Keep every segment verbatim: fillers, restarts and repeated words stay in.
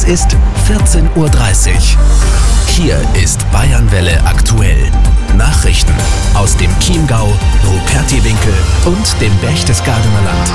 Es ist vierzehn Uhr dreißig. Hier ist Bayernwelle aktuell. Nachrichten aus dem Chiemgau, Rupertiwinkel und dem Berchtesgadener Land.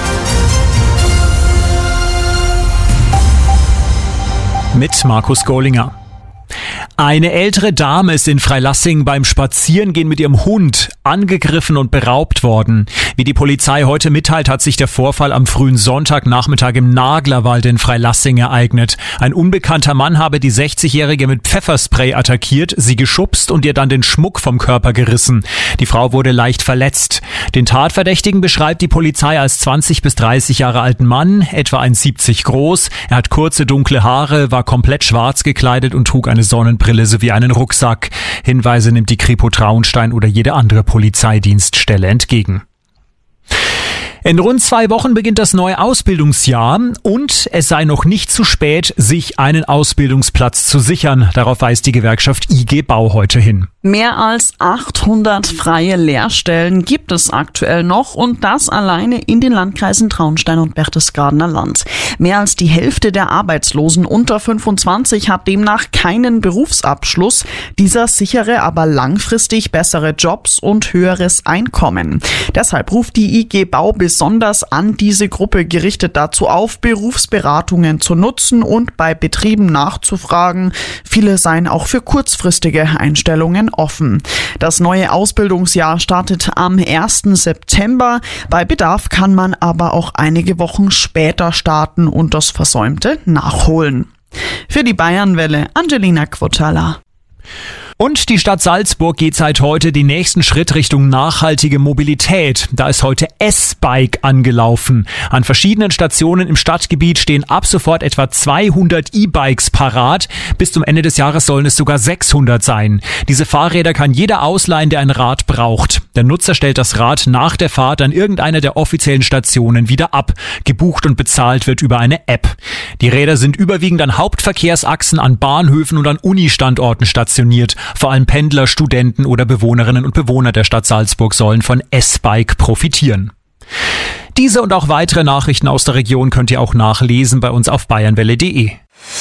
Mit Markus Gollinger. Eine ältere Dame ist in Freilassing beim Spazierengehen mit ihrem Hund angegriffen und beraubt worden. Wie die Polizei heute mitteilt, hat sich der Vorfall am frühen Sonntagnachmittag im Naglerwald in Freilassing ereignet. Ein unbekannter Mann habe die sechzigjährige mit Pfefferspray attackiert, sie geschubst und ihr dann den Schmuck vom Körper gerissen. Die Frau wurde leicht verletzt. Den Tatverdächtigen beschreibt die Polizei als zwanzig bis dreißig Jahre alten Mann, etwa eins Komma siebzig groß. Er hat kurze dunkle Haare, war komplett schwarz gekleidet und trug eine Sonnenbrille sowie einen Rucksack. Hinweise nimmt die Kripo Traunstein oder jede andere Polizeidienststelle entgegen. In rund zwei Wochen beginnt das neue Ausbildungsjahr und es sei noch nicht zu spät, sich einen Ausbildungsplatz zu sichern. Darauf weist die Gewerkschaft I G Bau heute hin. Mehr als achthundert freie Lehrstellen gibt es aktuell noch und das alleine in den Landkreisen Traunstein und Berchtesgadener Land. Mehr als die Hälfte der Arbeitslosen unter fünfundzwanzig hat demnach keinen Berufsabschluss. Dieser sichere aber langfristig bessere Jobs und höheres Einkommen. Deshalb ruft die I G Bau besonders an diese Gruppe gerichtet dazu auf, Berufsberatungen zu nutzen und bei Betrieben nachzufragen. Viele seien auch für kurzfristige Einstellungen offen. Das neue Ausbildungsjahr startet am ersten September. Bei Bedarf kann man aber auch einige Wochen später starten und das Versäumte nachholen. Für die Bayernwelle, Angelina Quotala. Und die Stadt Salzburg geht seit heute den nächsten Schritt Richtung nachhaltige Mobilität. Da ist heute S-Bike angelaufen. An verschiedenen Stationen im Stadtgebiet stehen ab sofort etwa zweihundert E-Bikes parat. Bis zum Ende des Jahres sollen es sogar sechshundert sein. Diese Fahrräder kann jeder ausleihen, der ein Rad braucht. Der Nutzer stellt das Rad nach der Fahrt an irgendeiner der offiziellen Stationen wieder ab. Gebucht und bezahlt wird über eine App. Die Räder sind überwiegend an Hauptverkehrsachsen, an Bahnhöfen und an Uni-Standorten stationiert. Vor allem Pendler, Studenten oder Bewohnerinnen und Bewohner der Stadt Salzburg sollen von S-Bike profitieren. Diese und auch weitere Nachrichten aus der Region könnt ihr auch nachlesen bei uns auf bayernwelle punkt de.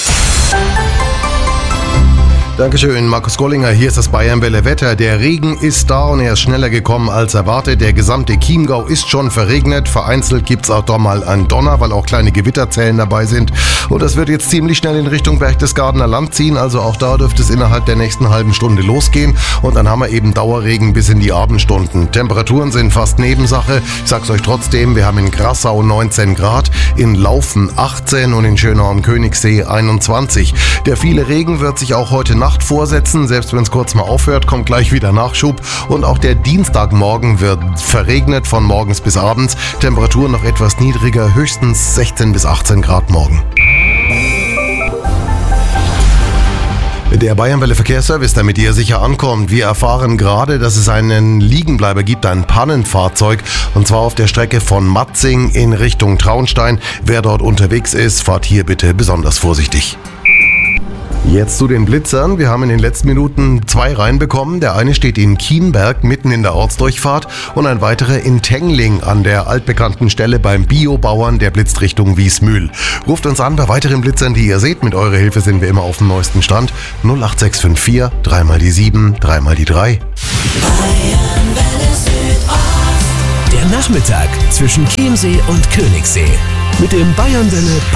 Dankeschön, Markus Gollinger. Hier ist das Bayernwelle Wetter. Der Regen ist da und er ist schneller gekommen als erwartet. Der gesamte Chiemgau ist schon verregnet. Vereinzelt gibt es auch doch mal einen Donner, weil auch kleine Gewitterzellen dabei sind. Und das wird jetzt ziemlich schnell in Richtung Berchtesgadener Land ziehen. Also auch da dürfte es innerhalb der nächsten halben Stunde losgehen. Und dann haben wir eben Dauerregen bis in die Abendstunden. Temperaturen sind fast Nebensache. Ich sag's euch trotzdem, wir haben in Grassau neunzehn Grad, in Laufen achtzehn und in Schönau am Königssee einundzwanzig. Der viele Regen wird sich auch heute Nacht vorsetzen, selbst wenn es kurz mal aufhört, kommt gleich wieder Nachschub und auch der Dienstagmorgen wird verregnet von morgens bis abends. Temperatur noch etwas niedriger, höchstens sechzehn bis achtzehn Grad morgen. Der Bayernwelle Verkehrsservice, damit ihr sicher ankommt. Wir erfahren gerade, dass es einen Liegenbleiber gibt, ein Pannenfahrzeug, und zwar auf der Strecke von Matzing in Richtung Traunstein. Wer dort unterwegs ist, fahrt hier bitte besonders vorsichtig. Jetzt zu den Blitzern. Wir haben in den letzten Minuten zwei reinbekommen. Der eine steht in Kienberg, mitten in der Ortsdurchfahrt, und ein weiterer in Tengling an der altbekannten Stelle beim Biobauern, der blitzt Richtung Wiesmühl. Ruft uns an bei weiteren Blitzern, die ihr seht. Mit eurer Hilfe sind wir immer auf dem neuesten Stand. null acht sechs fünf vier, drei mal die sieben, drei mal die drei. Der Nachmittag zwischen Chiemsee und Königssee mit dem Bayernwelle